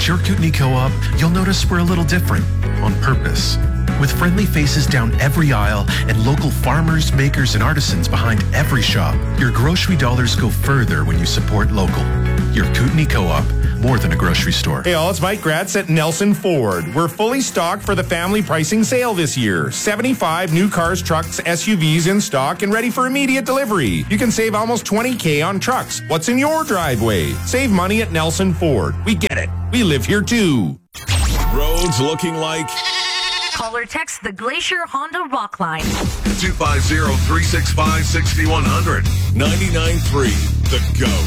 At your Kootenai Co-op, you'll notice we're a little different, on purpose. With friendly faces down every aisle and local farmers, makers, and artisans behind every shop, your grocery dollars go further when you support local. Your Kootenai Co-op, more than a grocery store. Hey all, it's Mike Gratz at Nelson Ford. We're fully stocked for the family pricing sale this year. 75 new cars, trucks, SUVs in stock and ready for immediate delivery. You can save almost $20,000 on trucks. What's in your driveway? Save money at Nelson Ford. We get it. We live here too. Roads looking like... Call or text the Glacier Honda Rock Line. 250-365-6100. 99.3 The Go.